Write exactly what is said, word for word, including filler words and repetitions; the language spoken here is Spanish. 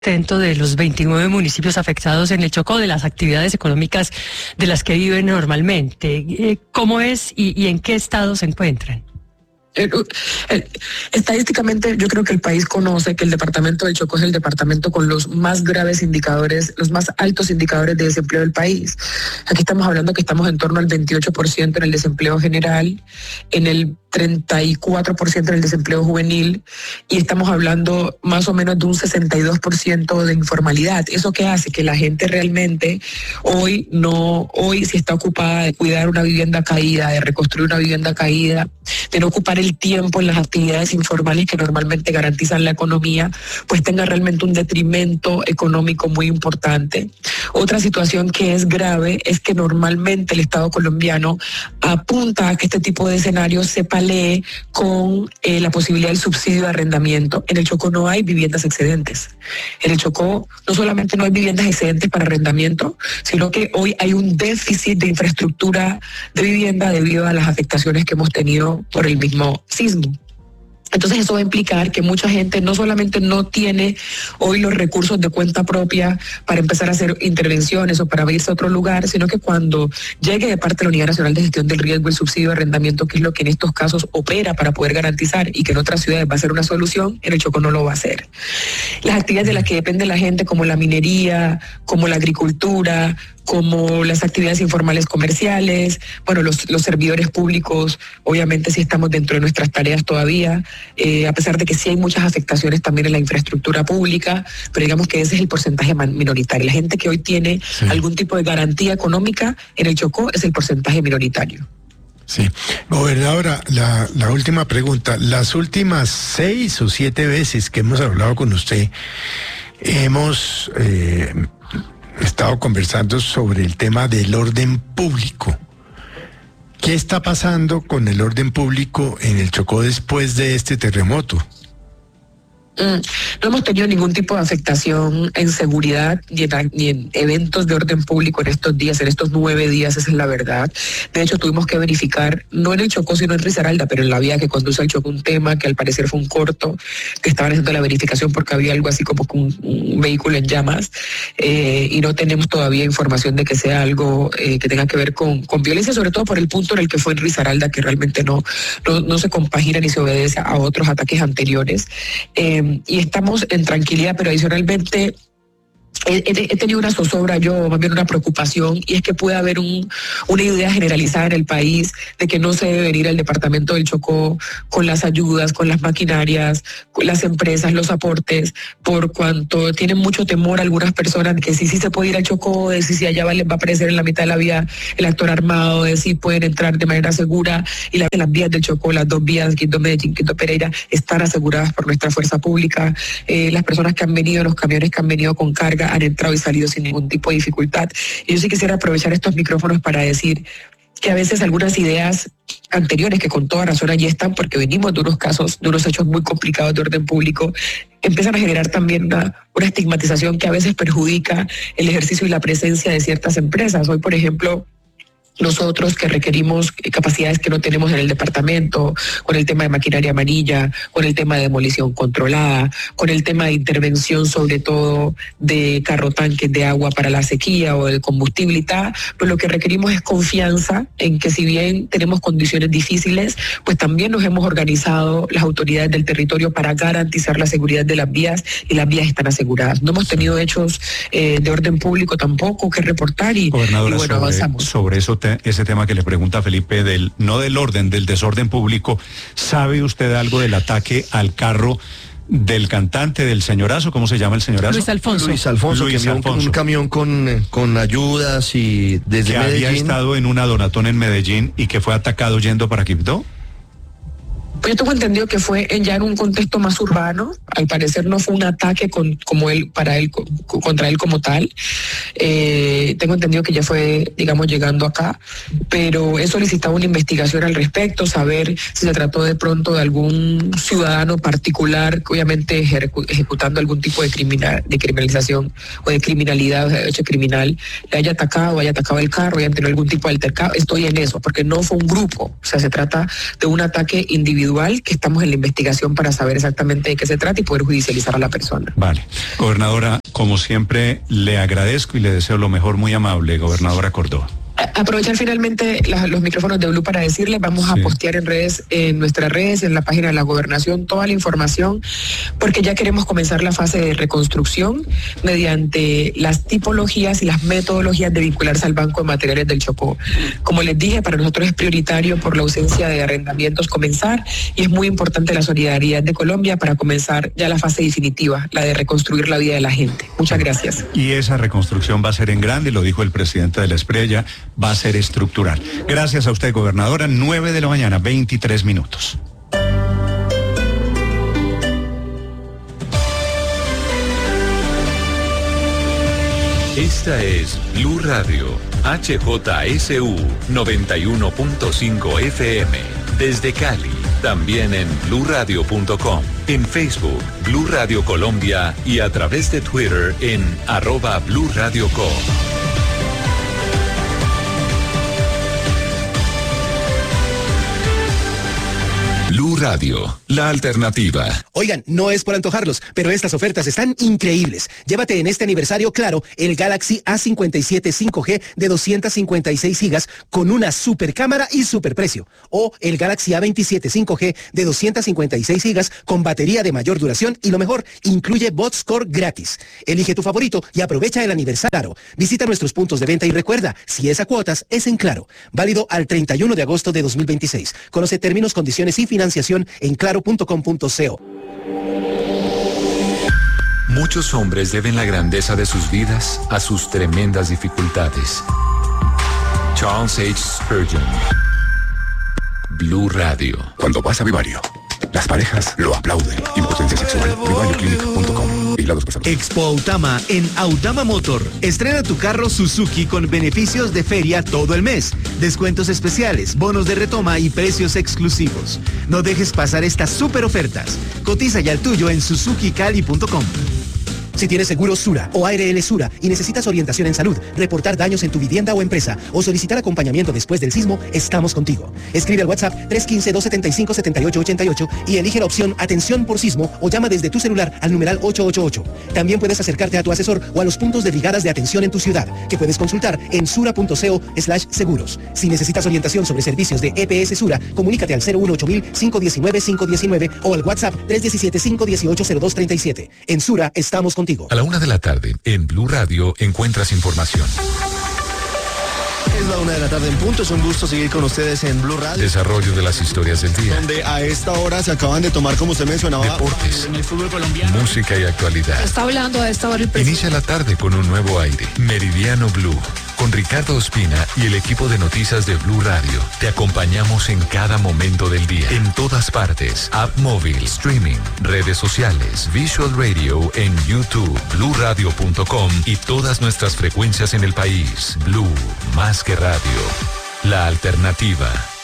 Dentro de los veintinueve municipios afectados en el Chocó, de las actividades económicas de las que viven normalmente. ¿Cómo es y, y en qué estado se encuentran? El, el, estadísticamente yo creo que el país conoce que el departamento del Chocó es el departamento con los más graves indicadores, los más altos indicadores de desempleo del país. Aquí estamos hablando que estamos en torno al veintiocho por ciento en el desempleo general, en el treinta y cuatro por ciento en el desempleo juvenil, y estamos hablando más o menos de un sesenta y dos por ciento de informalidad. ¿Eso qué hace? Que la gente realmente hoy no, hoy si está ocupada de cuidar una vivienda caída, de reconstruir una vivienda caída, de no ocupar el tiempo en las actividades informales que normalmente garantizan la economía, pues tenga realmente un detrimento económico muy importante. Otra situación que es grave es que normalmente el Estado colombiano apunta a que este tipo de escenarios se palee con eh, la posibilidad del subsidio de arrendamiento. En el Chocó no hay viviendas excedentes. En el Chocó no solamente no hay viviendas excedentes para arrendamiento, sino que hoy hay un déficit de infraestructura de vivienda debido a las afectaciones que hemos tenido por el mismo sismo. Entonces eso va a implicar que mucha gente no solamente no tiene hoy los recursos de cuenta propia para empezar a hacer intervenciones o para irse a otro lugar, sino que cuando llegue de parte de la Unidad Nacional de Gestión del Riesgo el subsidio de arrendamiento, que es lo que en estos casos opera para poder garantizar y que en otras ciudades va a ser una solución, en el Chocó no lo va a hacer. Las actividades de las que depende la gente, como la minería, como la agricultura, como las actividades informales comerciales, bueno, los, los servidores públicos, obviamente sí estamos dentro de nuestras tareas todavía, eh, a pesar de que sí hay muchas afectaciones también en la infraestructura pública, pero digamos que ese es el porcentaje minoritario. La gente que hoy tiene sí. algún tipo de garantía económica en el Chocó es el porcentaje minoritario. Sí. Gobernadora, la, la última pregunta. Las últimas seis o siete veces que hemos hablado con usted, hemos... Eh, estado conversando sobre el tema del orden público. ¿Qué está pasando con el orden público en el Chocó después de este terremoto? Mm, no hemos tenido ningún tipo de afectación en seguridad ni en, ni en eventos de orden público en estos días, en estos nueve días, esa es la verdad. De hecho, tuvimos que verificar, no en el Chocó, sino en Risaralda, pero en la vía que conduce al Chocó, un tema que al parecer fue un corto, que estaban haciendo la verificación porque había algo así como un, un vehículo en llamas, eh, y no tenemos todavía información de que sea algo eh, que tenga que ver con, con violencia, sobre todo por el punto en el que fue en Risaralda, que realmente no, no, no se compagina ni se obedece a otros ataques anteriores. Eh, y estamos en tranquilidad, pero adicionalmente He, he tenido una zozobra, yo más bien una preocupación, y es que puede haber un, una idea generalizada en el país de que no se debe venir al departamento del Chocó con las ayudas, con las maquinarias, con las empresas, los aportes, por cuanto tienen mucho temor algunas personas de que sí, sí se puede ir al Chocó, de si, si allá va, les va a aparecer en la mitad de la vía el actor armado, de si pueden entrar de manera segura, y la, las vías del Chocó, las dos vías, Quito Medellín, Quito Pereira, están aseguradas por nuestra fuerza pública. Eh, las personas que han venido, los camiones que han venido con carga, han entrado y salido sin ningún tipo de dificultad. Y yo sí quisiera aprovechar estos micrófonos para decir que a veces algunas ideas anteriores, que con toda razón allí están, porque venimos de unos casos, de unos hechos muy complicados de orden público, empiezan a generar también una, una estigmatización que a veces perjudica el ejercicio y la presencia de ciertas empresas. Hoy, por ejemplo, nosotros que requerimos capacidades que no tenemos en el departamento, con el tema de maquinaria amarilla, con el tema de demolición controlada, con el tema de intervención sobre todo de carro tanques de agua para la sequía o de combustible y tal, pues lo que requerimos es confianza en que si bien tenemos condiciones difíciles, pues también nos hemos organizado las autoridades del territorio para garantizar la seguridad de las vías, y las vías están aseguradas. No hemos tenido hechos eh, de orden público tampoco que reportar, y, y bueno, sobre, avanzamos. Sobre eso te, ese tema que le pregunta Felipe, del no del orden, del desorden público, ¿sabe usted algo del ataque al carro del cantante, del señorazo? ¿Cómo se llama el señorazo? Luis Alfonso. Luis Alfonso, Luis camión, Alfonso. Un camión con, con ayudas y desde que Medellín. había estado en una donatón en Medellín y que fue atacado yendo para Quibdó. Pues yo tengo entendido que fue en, ya en un contexto más urbano. Al parecer no fue un ataque con, como él, para él, contra él como tal. Eh, tengo entendido que ya fue, digamos, llegando acá, pero he solicitado una investigación al respecto, saber si se trató de pronto de algún ciudadano particular, obviamente ejecu- ejecutando algún tipo de, criminal, de criminalización o de criminalidad, o de hecho criminal, le haya atacado, haya atacado el carro, haya tenido algún tipo de altercado. Estoy en eso, porque no fue un grupo, o sea, se trata de un ataque individual individual, que estamos en la investigación para saber exactamente de qué se trata y poder judicializar a la persona. Vale. Gobernadora, como siempre, le agradezco y le deseo lo mejor, muy amable, gobernadora Córdoba. Aprovechar finalmente la, los micrófonos de Blue para decirles, vamos Sí. a postear en redes, en nuestras redes, en la página de la gobernación, toda la información, porque ya queremos comenzar la fase de reconstrucción mediante las tipologías y las metodologías de vincularse al Banco de Materiales del Chocó. Como les dije, para nosotros es prioritario por la ausencia de arrendamientos comenzar, y es muy importante la solidaridad de Colombia para comenzar ya la fase definitiva, la de reconstruir la vida de la gente. Muchas gracias. Y esa reconstrucción va a ser en grande, lo dijo el presidente de la Espriella, va a ser estructural. Gracias a usted, gobernadora. nueve de la mañana, veintitrés minutos. Esta es Blue Radio, H J S U noventa y uno punto cinco F M, desde Cali, también en blue radio punto com, en Facebook, Blue Radio Colombia y a través de Twitter en arroba Blue Radio Co. Blue Radio, la alternativa. Oigan, no es por antojarlos, pero estas ofertas están increíbles. Llévate en este aniversario Claro el Galaxy A cincuenta y siete cinco G de doscientos cincuenta y seis gigas con una super cámara y super precio. O el Galaxy A veintisiete cinco G de doscientos cincuenta y seis gigas con batería de mayor duración y lo mejor, incluye BotScore gratis. Elige tu favorito y aprovecha el aniversario. Visita nuestros puntos de venta y recuerda, si es a cuotas, es en Claro. Válido al treinta y uno de agosto de dos mil veintiséis. Conoce términos, condiciones y financiación en claro punto com punto co. Muchos hombres deben la grandeza de sus vidas a sus tremendas dificultades. Charles H. Spurgeon. Blue Radio. Cuando vas a Vivario, las parejas lo aplauden. Impotencia sexual. vivario clinic punto com. Vigilados por salud. Expo Autama en Autama Motor. Estrena tu carro Suzuki con beneficios de feria todo el mes. Descuentos especiales, bonos de retoma y precios exclusivos. No dejes pasar estas super ofertas. Cotiza ya el tuyo en suzuki cali punto com. Si tienes seguro Sura o A R L Sura y necesitas orientación en salud, reportar daños en tu vivienda o empresa o solicitar acompañamiento después del sismo, estamos contigo. Escribe al WhatsApp tres uno cinco, dos siete cinco, siete ocho ocho ocho y elige la opción Atención por Sismo o llama desde tu celular al numeral ocho ocho ocho. También puedes acercarte a tu asesor o a los puntos de brigadas de atención en tu ciudad, que puedes consultar en sura punto co slash seguros. Si necesitas orientación sobre servicios de E P S Sura, comunícate al cero uno ocho mil, cinco uno nueve, cinco uno nueve o al WhatsApp tres uno siete, cinco uno ocho, cero dos tres siete. En Sura estamos contigo. A la una de la tarde, en Blue Radio, encuentras información. Es la una de la tarde en punto, es un gusto seguir con ustedes en Blue Radio. Desarrollo de las historias del día. Donde a esta hora se acaban de tomar, como usted mencionaba, Deportes. En el fútbol colombiano. Música y actualidad. Está hablando a esta hora el presidente. Inicia la tarde con un nuevo aire. Meridiano Blue. Con Ricardo Ospina y el equipo de noticias de Blue Radio. Te acompañamos en cada momento del día. En todas partes. App móvil, streaming, redes sociales, Visual Radio en YouTube, blue radio punto com y todas nuestras frecuencias en el país. Blue, más que radio. La alternativa.